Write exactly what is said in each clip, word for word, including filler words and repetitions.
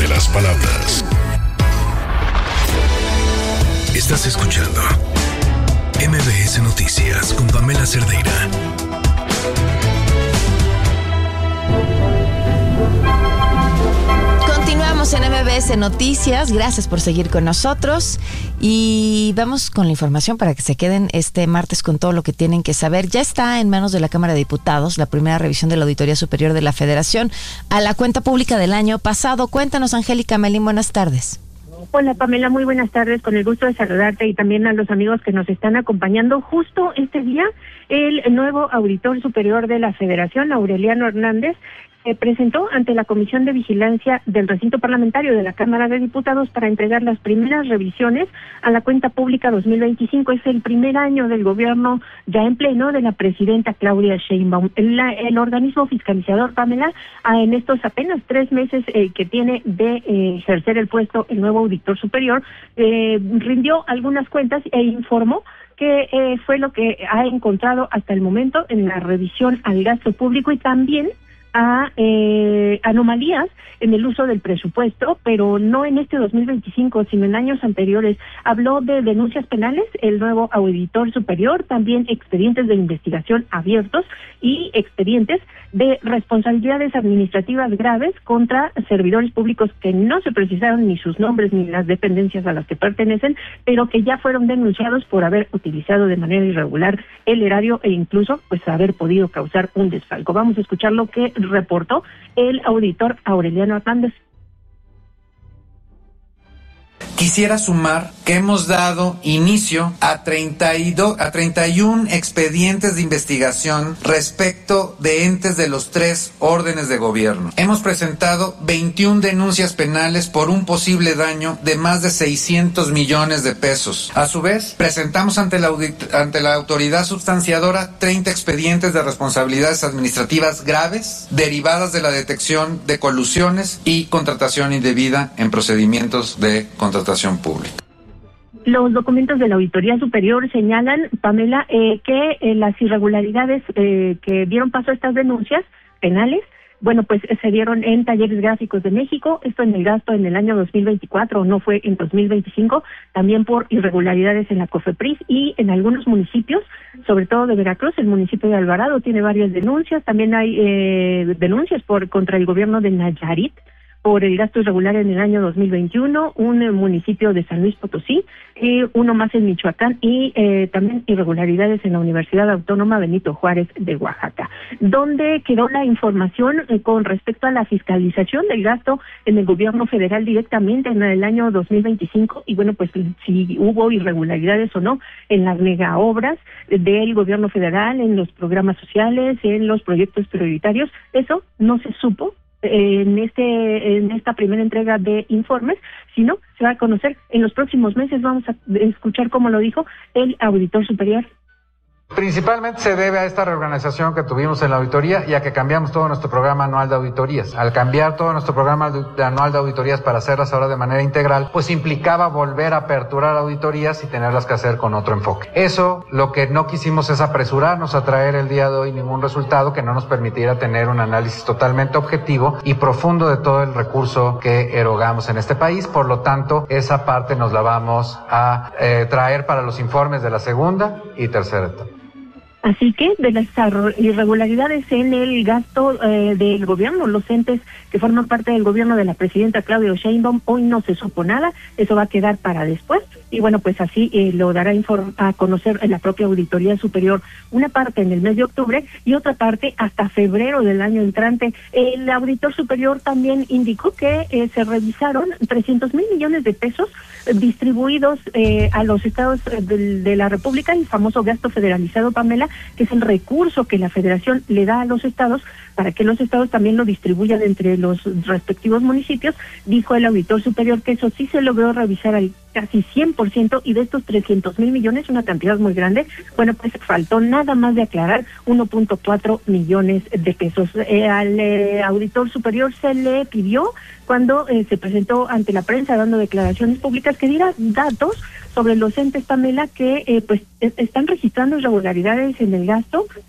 de las palabras. Estás escuchando M B S Noticias con Pamela Cerdeira. Continuamos en M B S Noticias, gracias por seguir con nosotros y vamos con la información para que se queden este martes con todo lo que tienen que saber. Ya está en manos de la Cámara de Diputados la primera revisión de la Auditoría Superior de la Federación a la cuenta pública del año pasado. Cuéntanos, Angélica Melín, buenas tardes. Hola Pamela, muy buenas tardes, con el gusto de saludarte y también a los amigos que nos están acompañando. Justo este día, el nuevo auditor superior de la Federación, Aureliano Hernández, se presentó ante la Comisión de Vigilancia del Recinto Parlamentario de la Cámara de Diputados para entregar las primeras revisiones a la cuenta pública dos mil veinticinco. Es el primer año del gobierno ya en pleno de la presidenta Claudia Sheinbaum. El, el organismo fiscalizador, Pamela, en estos apenas tres meses eh, que tiene de eh, ejercer el puesto el nuevo auditor superior, eh, rindió algunas cuentas e informó que eh, fue lo que ha encontrado hasta el momento en la revisión al gasto público y también a eh, anomalías en el uso del presupuesto, pero no en este dos mil veinticinco, sino en años anteriores. Habló de denuncias penales, el nuevo auditor superior, también expedientes de investigación abiertos y expedientes de responsabilidades administrativas graves contra servidores públicos que no se precisaron ni sus nombres ni las dependencias a las que pertenecen, pero que ya fueron denunciados por haber utilizado de manera irregular el erario e incluso pues haber podido causar un desfalco. Vamos a escuchar lo que reportó el auditor Aureliano Hernández. Quisiera sumar que hemos dado inicio a treinta y dos, a treinta y uno expedientes de investigación respecto de entes de los tres órdenes de gobierno. Hemos presentado veintiuna denuncias penales por un posible daño de más de seiscientos millones de pesos. A su vez, presentamos ante la, audit- ante la autoridad sustanciadora treinta expedientes de responsabilidades administrativas graves derivadas de la detección de colusiones y contratación indebida en procedimientos de contratación pública. Los documentos de la Auditoría Superior señalan, Pamela, eh, que eh, las irregularidades eh, que dieron paso a estas denuncias penales, bueno, pues eh, se dieron en Talleres Gráficos de México, esto en el gasto en el año dos mil veinticuatro, no fue en dos mil veinticinco, también por irregularidades en la COFEPRIS y en algunos municipios, sobre todo de Veracruz. El municipio de Alvarado tiene varias denuncias, también hay eh, denuncias por contra el gobierno de Nayarit, por el gasto irregular en el año dos mil veintiuno, un eh, municipio de San Luis Potosí, eh, uno más en Michoacán y eh, también irregularidades en la Universidad Autónoma Benito Juárez de Oaxaca. ¿Dónde quedó la información eh, con respecto a la fiscalización del gasto en el gobierno federal directamente en el año dos mil veinticinco? Y bueno, pues si hubo irregularidades o no en las megaobras del gobierno federal, en los programas sociales, en los proyectos prioritarios, eso no se supo en este en esta primera entrega de informes, sino se va a conocer en los próximos meses. Vamos a escuchar cómo lo dijo el auditor superior. Principalmente se debe a esta reorganización que tuvimos en la auditoría y a que cambiamos todo nuestro programa anual de auditorías. Al cambiar todo nuestro programa de, anual de auditorías para hacerlas ahora de manera integral, pues implicaba volver a aperturar auditorías y tenerlas que hacer con otro enfoque. Eso, lo que no quisimos es apresurarnos a traer el día de hoy ningún resultado que no nos permitiera tener un análisis totalmente objetivo y profundo de todo el recurso que erogamos en este país. Por lo tanto, esa parte nos la vamos a eh, traer para los informes de la segunda y tercera etapa. Así que de las irregularidades en el gasto eh, del gobierno, los entes que forman parte del gobierno de la presidenta Claudia Sheinbaum, hoy no se supo nada, eso va a quedar para después. Y bueno, pues así eh, lo dará inform- a conocer en la propia Auditoría Superior, una parte en el mes de octubre y otra parte hasta febrero del año entrante. El auditor superior también indicó que eh, se revisaron trescientos mil millones de pesos distribuidos eh, a los estados de, de la República, el famoso gasto federalizado, Pamela, que es el recurso que la Federación le da a los estados para que los estados también lo distribuyan entre los respectivos municipios. Dijo el auditor superior que eso sí se logró revisar al casi cien por ciento, y de estos trescientos mil millones, una cantidad muy grande, bueno, pues faltó nada más de aclarar uno punto cuatro millones de pesos. Eh, al eh, auditor superior se le pidió, cuando eh, se presentó ante la prensa dando declaraciones públicas, que diera datos sobre los entes, Pamela, que eh, pues están registrando irregularidades en el gasto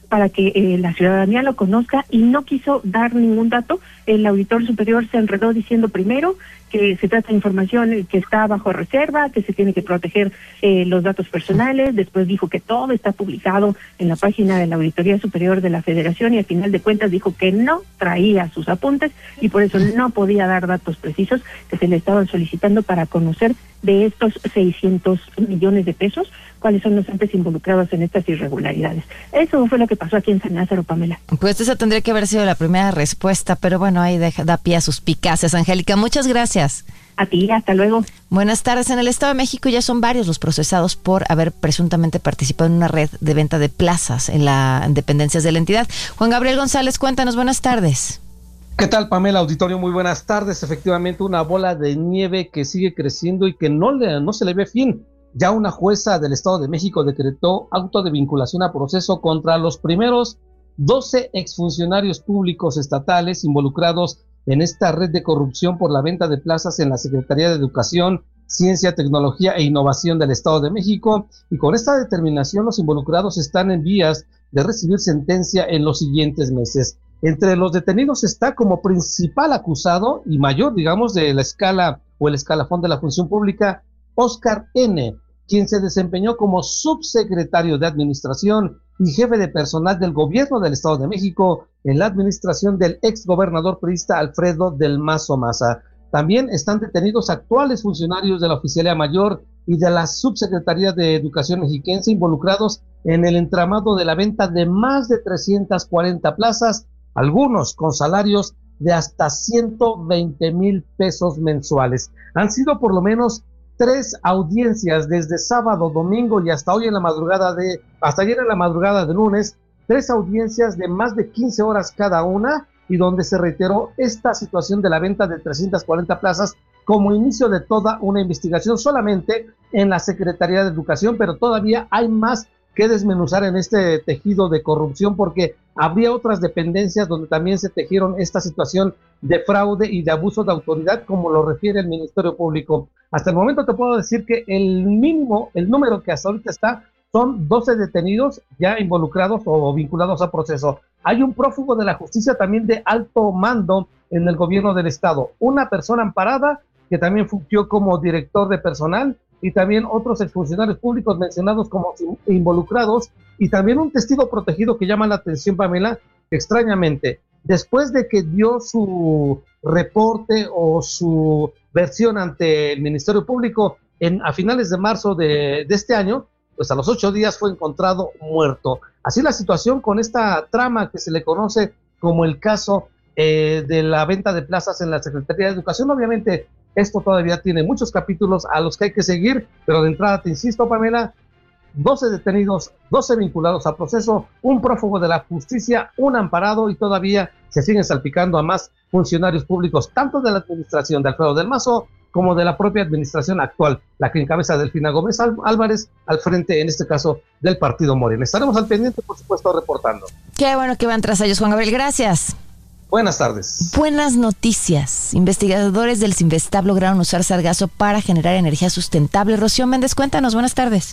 para que eh, la ciudadanía lo conozca y no quiso dar ningún dato. El auditor superior se enredó diciendo primero que se trata de información que está bajo reserva, que se tiene que proteger eh, los datos personales, después dijo que todo está publicado en la página de la Auditoría Superior de la Federación y al final de cuentas dijo que no traía sus apuntes y por eso no podía dar datos precisos que se le estaban solicitando para conocer de estos seiscientos millones de pesos, cuáles son los entes involucrados en estas irregularidades. Eso fue lo que pasó aquí en San Lázaro, Pamela. Pues esa tendría que haber sido la primera respuesta, pero bueno, ahí deja, da pie a sus picaces. Angélica, muchas gracias. A ti, hasta luego. Buenas tardes. En el Estado de México ya son varios los procesados por haber presuntamente participado en una red de venta de plazas en las dependencias de la entidad. Juan Gabriel González, cuéntanos, buenas tardes. ¿Qué tal, Pamela? Auditorio, muy buenas tardes. Efectivamente, una bola de nieve que sigue creciendo y que no, le, no se le ve fin. Ya una jueza del Estado de México decretó auto de vinculación a proceso contra los primeros doce exfuncionarios públicos estatales involucrados en esta red de corrupción por la venta de plazas en la Secretaría de Educación, Ciencia, Tecnología e Innovación del Estado de México. Y con esta determinación, los involucrados están en vías de recibir sentencia en los siguientes meses. Entre los detenidos está como principal acusado y mayor, digamos, de la escala o el escalafón de la función pública, Óscar N., quien se desempeñó como subsecretario de Administración y jefe de personal del gobierno del Estado de México en la administración del exgobernador priista Alfredo del Mazo Maza. También están detenidos actuales funcionarios de la Oficialía Mayor y de la Subsecretaría de Educación Mexiquense involucrados en el entramado de la venta de más de trescientas cuarenta plazas, algunos con salarios de hasta ciento veinte mil pesos mensuales. Han sido por lo menos tres audiencias desde sábado, domingo y hasta hoy en la madrugada de, hasta ayer en la madrugada de lunes, tres audiencias de más de quince horas cada una y donde se reiteró esta situación de la venta de trescientas cuarenta plazas como inicio de toda una investigación solamente en la Secretaría de Educación, pero todavía hay más que desmenuzar en este tejido de corrupción porque habría otras dependencias donde también se tejieron esta situación de fraude y de abuso de autoridad, como lo refiere el Ministerio Público. Hasta el momento te puedo decir que el mínimo, el número que hasta ahorita está, son doce detenidos ya involucrados o vinculados a proceso. Hay un prófugo de la justicia también de alto mando en el gobierno del estado, una persona amparada que también fungió como director de personal y también otros exfuncionarios públicos mencionados como involucrados y también un testigo protegido que llama la atención, Pamela, extrañamente, después de que dio su reporte o su versión ante el Ministerio Público en, a finales de marzo de, de este año, pues a los ocho días fue encontrado muerto. Así la situación con esta trama que se le conoce como el caso eh, de la venta de plazas en la Secretaría de Educación. Obviamente esto todavía tiene muchos capítulos a los que hay que seguir, pero de entrada te insisto, Pamela, doce detenidos, doce vinculados a proceso, un prófugo de la justicia, un amparado y todavía se siguen salpicando a más funcionarios públicos, tanto de la administración de Alfredo del Mazo como de la propia administración actual, la que encabeza Delfina Gómez Álvarez, al frente, en este caso, del Partido Morena. Estaremos al pendiente, por supuesto, reportando. Qué bueno que van tras ellos, Juan Gabriel, gracias. Buenas tardes. Buenas noticias. Investigadores del Cinvestav lograron usar sargazo para generar energía sustentable. Rocío Méndez, cuéntanos, buenas tardes.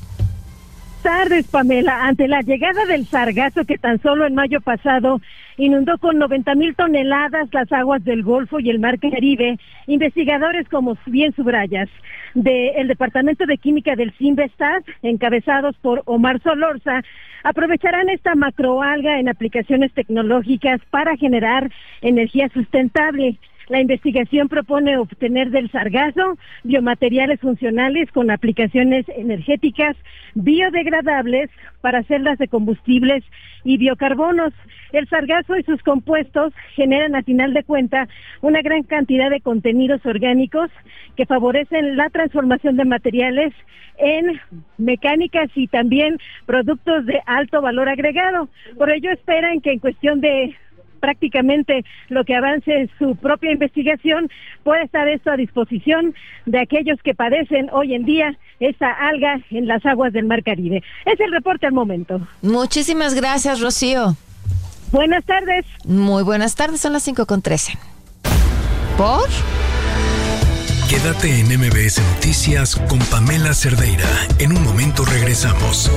Tardes, Pamela. Ante la llegada del sargazo que tan solo en mayo pasado inundó con noventa mil toneladas las aguas del Golfo y el Mar Caribe, investigadores, como bien subrayas, del Departamento de Química del Cinvestav, encabezados por Omar Solorza, aprovecharán esta macroalga en aplicaciones tecnológicas para generar energía sustentable. La investigación propone obtener del sargazo biomateriales funcionales con aplicaciones energéticas biodegradables para celdas de combustibles y biocarbonos. El sargazo y sus compuestos generan, a final de cuenta, una gran cantidad de contenidos orgánicos que favorecen la transformación de materiales en mecánicas y también productos de alto valor agregado. Por ello esperan que en cuestión de prácticamente lo que avance en su propia investigación, puede estar esto a disposición de aquellos que padecen hoy en día esa alga en las aguas del Mar Caribe. Es el reporte al momento. Muchísimas gracias, Rocío. Buenas tardes. Muy buenas tardes, son las cinco con trece. ¿Por? Quédate en M B S Noticias con Pamela Cerdeira. En un momento regresamos.